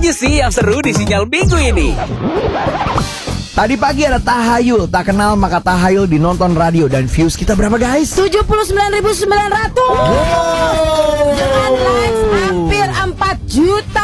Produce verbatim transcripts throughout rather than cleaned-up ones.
aja sih yang seru di Sinyal Minggu ini. Tadi pagi ada tahayul, tak kenal maka tahayul di Nonton Radio. Dan views kita berapa guys? tujuh puluh sembilan ribu sembilan ratus. Wow. Dengan likes hampir empat juta.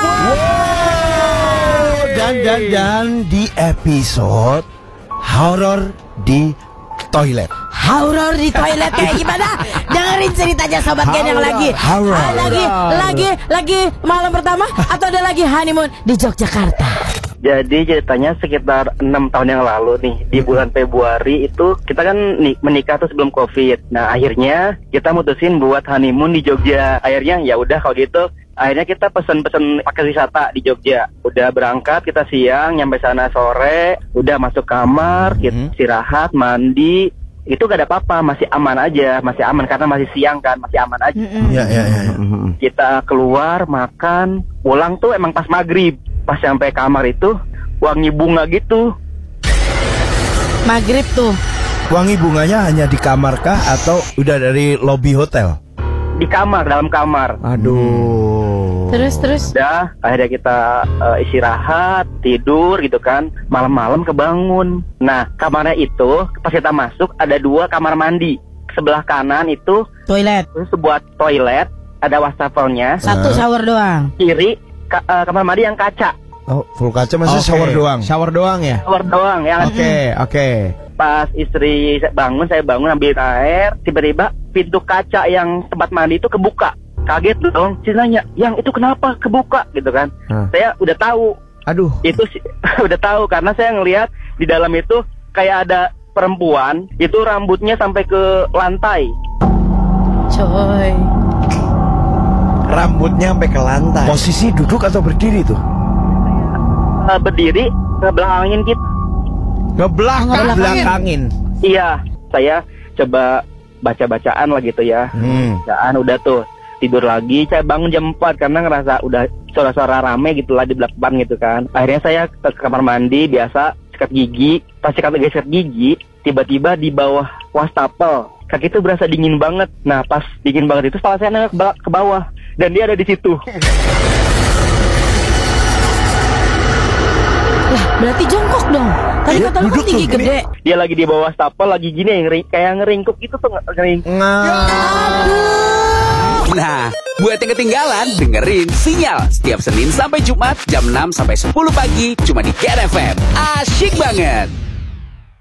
Wow. Dan, dan, dan di episode horor di toilet. Horor di toilet kayak gimana? Dengerin ceritanya Sobat Gen yang lagi Horor. ah, Lagi, lagi, lagi malam pertama atau ada lagi honeymoon di Yogyakarta. Jadi ceritanya sekitar enam tahun yang lalu nih, di bulan Februari itu kita kan nih, menikah tuh sebelum Covid. Nah akhirnya kita mutusin buat honeymoon di Jogja. Akhirnya ya udah kalau gitu, akhirnya kita pesen-pesen paket wisata di Jogja. Udah berangkat kita siang, nyampe sana sore, udah masuk kamar, kita istirahat, mandi. Itu gak ada apa-apa, masih aman aja, masih aman karena masih siang kan, masih aman aja. Iya, iya, iya. Kita keluar, makan, pulang tuh emang pas maghrib. Pas sampai kamar itu wangi bunga gitu. Maghrib tuh. Wangi bunganya hanya di kamar kah atau udah dari lobi hotel? Di kamar, dalam kamar. Aduh. Terus terus. Udah, akhirnya kita uh, istirahat, tidur gitu kan. Malam-malam kebangun. Nah, kamarnya itu pas kita masuk ada dua kamar mandi. Sebelah kanan itu Toilet. sebuah toilet, ada wastafelnya. Satu shower doang. Kiri ka, uh, kamar mandi yang kaca. Oh, full kaca maksudnya Okay. shower doang. Shower doang ya? Shower doang yang Oke, oke. Pas istri bangun, saya bangun ambil air, tiba-tiba pintu kaca yang tempat mandi itu kebuka. Kaget dong, saya nanya, yang itu kenapa kebuka gitu kan? Hah. Saya udah tahu, Aduh. itu sih udah tahu karena saya ngelihat di dalam itu kayak ada perempuan, itu rambutnya sampai ke lantai. Coy. Rambutnya sampai ke lantai. Posisi duduk atau berdiri tuh? Uh, berdiri ngebelakangin kita. Ngebelah ngebelakangin. Iya, saya coba baca-bacaan lah gitu ya. Hmm. Bacaan udah tuh. Tidur lagi, saya bangun jam empat karena ngerasa udah suara-suara rame gitu lah di belakang gitu kan. Akhirnya saya ke kamar mandi biasa, sikat gigi. Pas sikat sikat gigi, tiba-tiba di bawah wastafel kaki itu berasa dingin banget. Nah pas dingin banget itu kepala saya nengok ke ba- ke bawah dan dia ada di situ. Lah, berarti jongkok dong. Tadi Iya, kata lu duduk kan tinggi tuh, gede. Dia lagi di bawah wastafel lagi gini ngeri, kayak ngeringkuk gitu tuh ngering. Nah, buat yang ketinggalan, dengerin Sinyal setiap Senin sampai Jumat jam enam sampai sepuluh pagi cuma di Gen F M. Asyik banget.